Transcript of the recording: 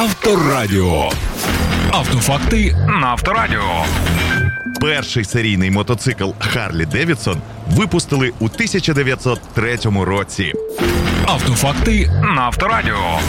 Авторадіо. Автофакти на Авторадіо. Перший серійний мотоцикл Харлі Девідсон випустили у 1903 році. Автофакти на Авторадіо.